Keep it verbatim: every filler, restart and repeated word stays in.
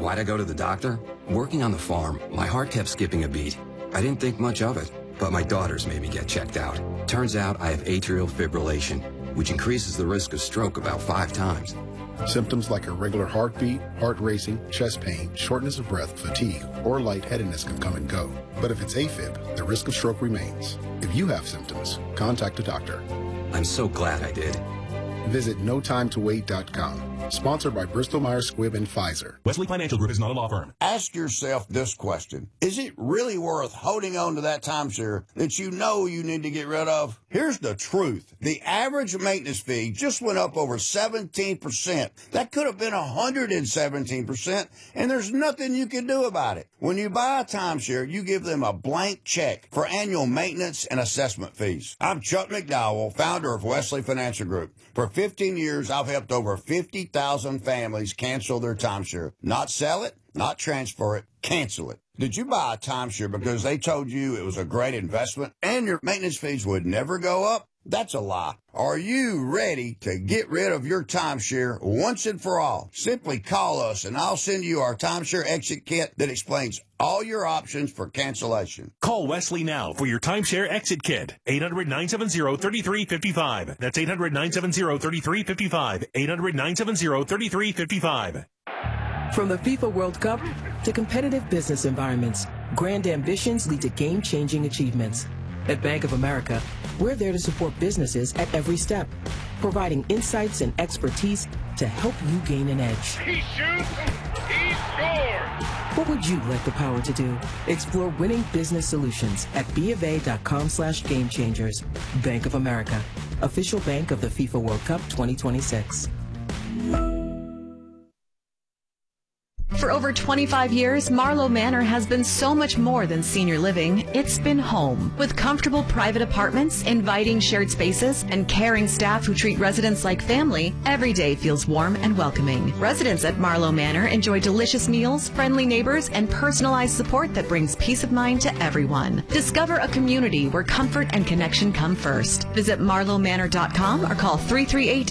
Why'd I go to the doctor? Working on the farm, my heart kept skipping a beat. I didn't think much of it, but my daughters made me get checked out. Turns out I have atrial fibrillation, which increases the risk of stroke about five times. Symptoms like irregular heartbeat, heart racing, chest pain, shortness of breath, fatigue, or lightheadedness can come and go. But if it's AFib, the risk of stroke remains. If you have symptoms, contact a doctor. I'm so glad I did. Visit no time to wait dot com. Sponsored by Bristol Myers Squibb and Pfizer. Wesley Financial Group is not a law firm. Ask yourself this question. Is it really worth holding on to that timeshare that you know you need to get rid of? Here's the truth. The average maintenance fee just went up over seventeen percent. That could have been one hundred seventeen percent, and there's nothing you can do about it. When you buy a timeshare, you give them a blank check for annual maintenance and assessment fees. I'm Chuck McDowell, founder of Wesley Financial Group. For fifteen years, I've helped over fifty thousand families cancel their timeshare. Not sell it, not transfer it, cancel it. Did you buy a timeshare because they told you it was a great investment and your maintenance fees would never go up? That's a lie. Are you ready to get rid of your timeshare once and for all? Simply call us and I'll send you our timeshare exit kit that explains all your options for cancellation. Call Wesley now for your timeshare exit kit. eight hundred, nine seven zero, three three five five. That's eight hundred, nine seven zero, three three five five. eight hundred, nine seven zero, three three five five. From the FIFA World Cup to competitive business environments, grand ambitions lead to game-changing achievements. At Bank of America, we're there to support businesses at every step, providing insights and expertise to help you gain an edge. He shoots, he scores! What would you like the power to do? Explore winning business solutions at BofA.com slash game changers. Bank of America, official bank of the FIFA World Cup twenty twenty-six. For over twenty-five years, Marlowe Manor has been so much more than senior living. It's been home. With comfortable private apartments, inviting shared spaces, and caring staff who treat residents like family, every day feels warm and welcoming. Residents at Marlowe Manor enjoy delicious meals, friendly neighbors, and personalized support that brings peace of mind to everyone. Discover a community where comfort and connection come first. Visit marlowe manor dot com or call three three eight,